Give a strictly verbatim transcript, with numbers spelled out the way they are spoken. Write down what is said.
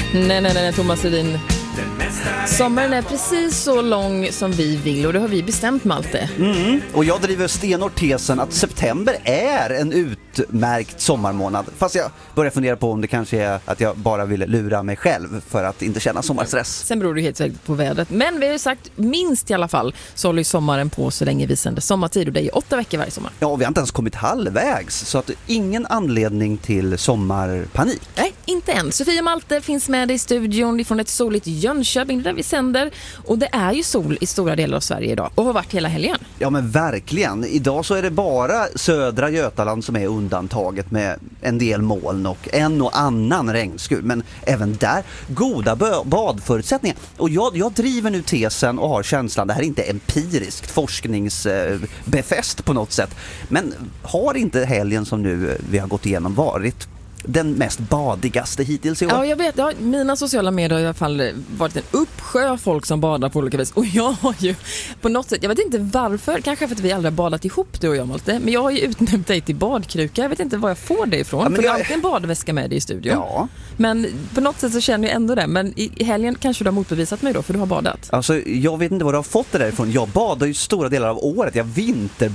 Nej, nej, nej, Thomas Edin. Sommaren är precis så lång som vi vill och det har vi bestämt, Malte. Mm. Och jag driver stenhårt tesen att september är en utmärkt sommarmånad. Fast jag börjar fundera på om det kanske är att jag bara vill lura mig själv för att inte känna sommarstress. Sen beror det helt säkert på vädret. Men vi har ju sagt minst i alla fall så håller ju sommaren på så länge vi sänder sommartid och det är ju åtta veckor varje sommar. Ja, och vi har inte ens kommit halvvägs så att ingen anledning till sommarpanik. Nej, inte än. Sofia Malte finns med i studion från ett soligt Jönköping där vi sänder. Och det är ju sol i stora delar av Sverige idag och har varit hela helgen. Ja, men verkligen. Idag så är det bara södra Götaland som är undantaget med en del moln och en och annan regnskur. Men även där goda bö- badförutsättningar. Och jag, jag driver nu tesen och har känslan, det här är inte empiriskt forskningsbefäst på något sätt. Men har inte helgen som nu vi har gått igenom varit den mest badigaste hittills i år? Ja, jag vet. Ja, mina sociala medier har i alla fall varit en uppsjö av folk som badar på olika vis. Och jag har ju på något sätt, jag vet inte varför, kanske för att vi aldrig har badat ihop du och jag, Malte, men jag har ju utnämnt dig till badkruka. Jag vet inte var jag får det ifrån, ja, för jag har alltid en badväska med dig i studion. Ja. Men på något sätt så känner jag ändå det. Men i helgen kanske du har motbevisat mig då, för du har badat. Alltså, jag vet inte var du har fått det där ifrån. Jag badar ju stora delar av året. Jag